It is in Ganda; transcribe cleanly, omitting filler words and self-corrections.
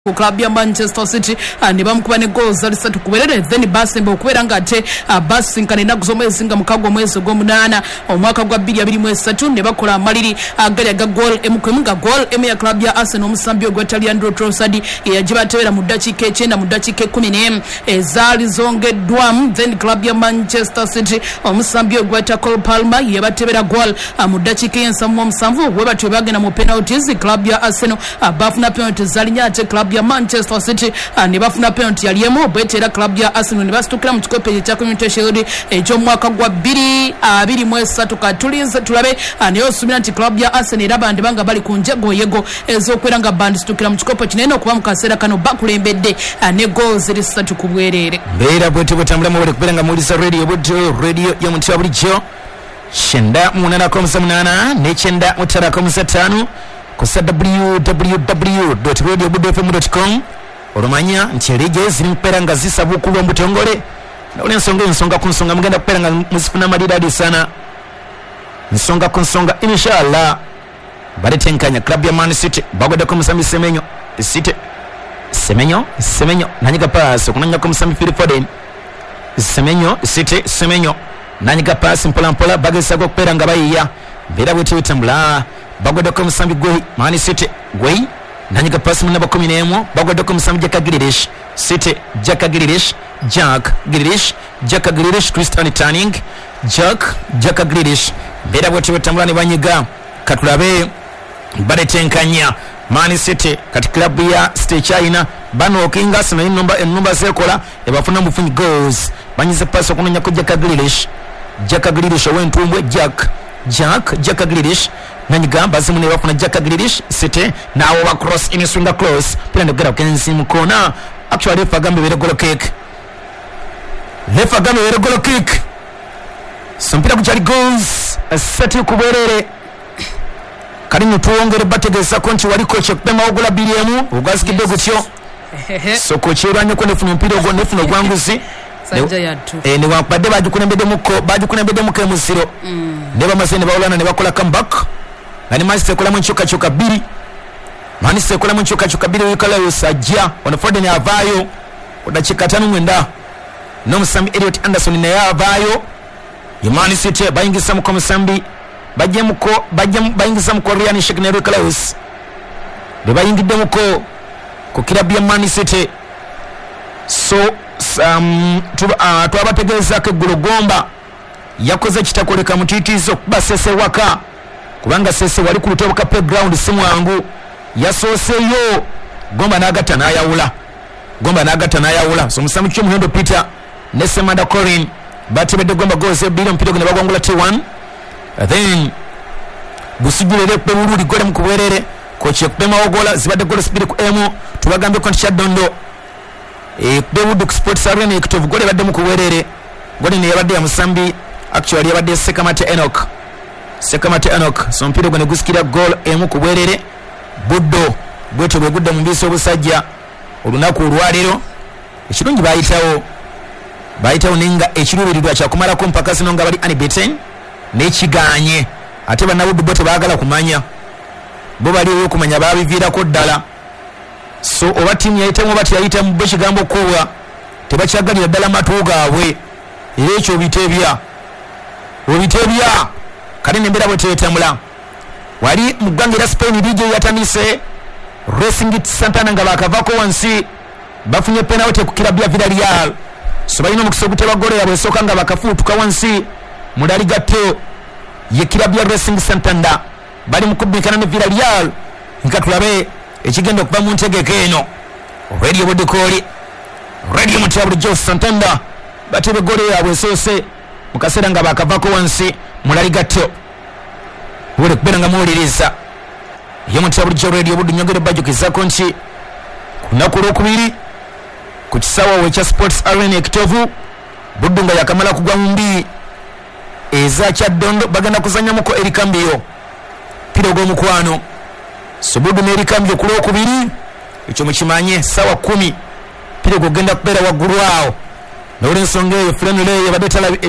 ku club ya Manchester City ne bamukuba ne goals ali 3 kuberere then Basembe okubera ngate basinkana enaku z'omwezi mukago mwezi gw'omunana omwaka gwa 2023 ne bakola amaliri agali aga goal emukwemu ga goal emu ya club ya Arsenal omusambi ogw'Itali Andro Trossard yagibatebera mu dakiika 9 mu dakiika 11 ezaali zongeddwamu then club ya Manchester City omusambi ogw'Ita Cole Palmer yabatebera goal mu dakiika 7 we batyo bagenda mu penalties club ya Arsenal bafuna penalties zalinya ate club ya Manchester City ne bafuna penalty yaliemu betera club ya Arsenal ne bastukira mu kikope kya Community Shield eky'omwaka gwa 2023 katulinze tulabe ne osumira nti club ya Arsenal era bandi banga bali ku njego yego ezokwera nga bandi stukira mu kikope kinene okuba mu kaseera kano bakulembedde ne goals 3 ku bwerere mbeera bwete butambula mu buli kubeera nga mulisa radio budde radio ya mutya bulijjo 9:8 ne 9:5 kusa www.radiobudfm.com olumanya nti erege ziri mpeera nga zisaba okulwa mbutongole nawula ensonga ku nsonga mugenda kupeera nga muzifuna amaliraadi sana nsonga ku nsonga inshallah baletenkanya club ya Man City bagoddeko musambi Semenyo nanyiga pass okunanyako musambi Phil Foden Semenyo nanyiga pass mpolampola bagezaako okupeera nga bayiya mbeera bwete bitambula bagoddeko musambi gwe Man City gwe nanyiga pass munaba 11 bagoddeko musambi Jack Grealish Christian Turning Jack Grealish mbeera bwete bitambula ne banyiga katulabe baletenkanya Man City kati club ya City China bano okinga sino enumba zekola ebafuna mufunyi goals banyize pass okunanya ko Jack Grealish owentumbwe Jack Grealish nanyigamba zimune bafuna Jack Grealish City nawo ba cross in swing close plan gara kensi mukona actually fagambe bere goal kick sompira kuchali goals asati kuberere kali mutuongere bategesa konti wali coach kupema ogola biliemu ugasikide gutyo so coach eranye ko nefuna mpira ogo nefuna gwanguzi sanja yatu ne wakbade bajukunembede muke musiro neba masene baulana ne bakola comeback nani Manchester kola munchoka biri Manchester kola munchoka biri wikala yosajja on Foden avayo odachika 5 mwenda no musambi Elliot Anderson ne yavayo Yamani City bayingisa mu komusambi bayingisa mu Korean Shekneru Klaus be bayingide muko ku club ya Man City so twabategeeza ke Gulogomba yakoze kitakoleka mutitizo kuba Sese waka kubanga Sese wali ku lutobo ka playground simwangu yasoseyo Gomba nagata nayawula so musamu kyo muhendo Peter ne Semanda Corin batebedde Gomba goals ebiro mpiro gwe bagongula T1 then busijulere pe bululi gole mu kubwerere coach ekpema ogola zibadde goal speed ku emo tubagambe ko Shadondo Bewood Sports Arena ekitovu gole badde mu kubwerere gole ne yabadde ya musambi actually yabadde Sekamate Enoch so mpiro gwe ne gusikira goal emu kubwerere buddo bweto bwe gudda mu mbiso obusajja olunaku olwalero ekirungi bayitawo ninga ekirubirirwa kyakumala ko mpaka sino nga bali unbeaten n'ekiganye ate bannabuddu bo tebaagala kumanya bo bali okumanya babiviirako ddala so oba tiimu yayitamu oba teyayitamu bo kigambo kuwa tebakyagalira ddala matu gaabwe era ekyo obitebya kale nembeera bwe teetambula wali mu ggwanga era Spain liigi yatandise Racing Santana nga bakavaako wansi bafunye penalty ku kirabu ya Villarreal so balina omukisa oguteba gole yabwe esooka nga bakafuutuka wansi mu La Liga ye kirabu ya Racing Santander bali mu kubbikana ne Villarreal nka tulabe ekigenda okuva mu ntegeko eno radio budikoli radio mutyabu Joe Santander batebe gole yabwe esoose mu kaseera nga bakavaako wansi mu La Liga buli kubeera nga muwuliriza ye mutyabu Joe radio budu nyongere bajukizako nti kunaku lwokubiri ku kisaawa ekya Sports Arena ekitovu buddu nga yakamala kugwa mu mbi eza Kyadondo bagenda kuzanyamuko erikambiyo piro gw'omukwano so buddu n'erikambiyo ku lwokubiri ekyo mukimanye sawa 10 piro gogenda kubeera waggulu awo nawula ensonga eyo Frenule yabadde